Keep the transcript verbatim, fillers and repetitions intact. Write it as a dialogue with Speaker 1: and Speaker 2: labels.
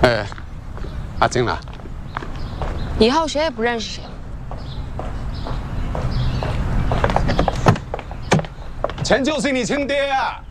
Speaker 1: 哎，阿金啊，
Speaker 2: 以后谁也不认识谁。
Speaker 1: 钱就是你亲爹啊！